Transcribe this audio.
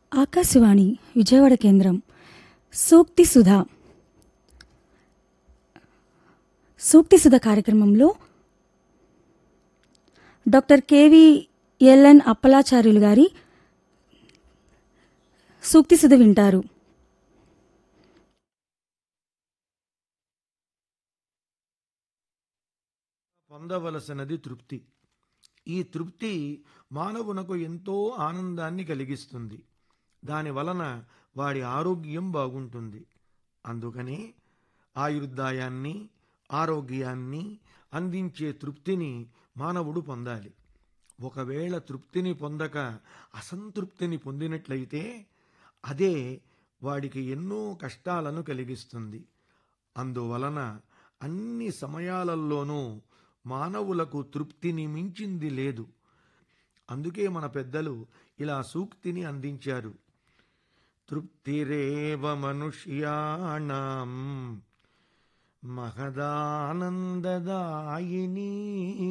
ఆకాశవాణి విజయవాడ కేంద్రం సూక్తి సుధా కార్యక్రమంలో doctor KVLN Appalacharyulu గారి సూక్తి సుధ వింటారు. పొందవలసినది తృప్తి. ఈ తృప్తి మానవునకు ఎంతో ఆనందాన్ని కలిగిస్తుంది. దాని వలన వాడి ఆరోగ్యం బాగుంటుంది. అందుకనే ఆయుర్దాయాన్ని, ఆరోగ్యాన్ని అందించే తృప్తిని మానవుడు పొందాలి. ఒకవేళ తృప్తిని పొందక అసంతృప్తిని పొందినట్లయితే అదే వాడికి ఎన్నో కష్టాలను కలిగిస్తుంది. అందువలన అన్ని సమయాలలోనూ మానవులకు తృప్తిని మించింది లేదు. అందుకే మన పెద్దలు ఇలా సూక్తిని అందించారు. తృప్తిరేవ మనుష్యాణం మహదానందదాయిని